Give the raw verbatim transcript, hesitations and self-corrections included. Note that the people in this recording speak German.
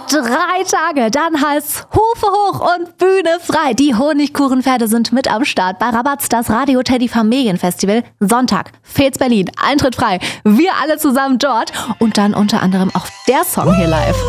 drei Tage, dann heißt's Hufe hoch und Bühne frei. Die Honigkuchenpferde sind mit am Start bei Rabatz, das Radio Teddy Familienfestival. Sonntag, Fez Berlin, Eintritt frei. Wir alle zusammen dort und dann unter anderem auch der Song hier live.